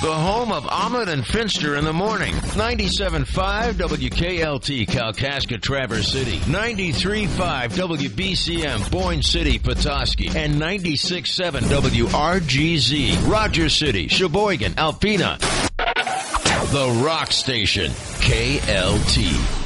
the home of Ahmed and Finster in the morning. 97.5 WKLT, Kalkaska, Traverse City. 93.5 WBCM, Boyne City, Petoskey. And 96.7 WRGZ, Rogers City, Sheboygan, Alpena. The Rock Station, KLT.